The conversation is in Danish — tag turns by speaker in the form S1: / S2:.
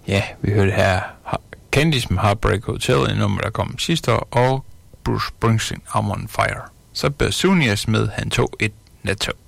S1: Ja, vi hørte her Candice med Heartbreak Hotel, en nummer, der kom sidste år, og Bruce Springsteen, I'm on Fire. Så Bersunias med Han tog et nattog.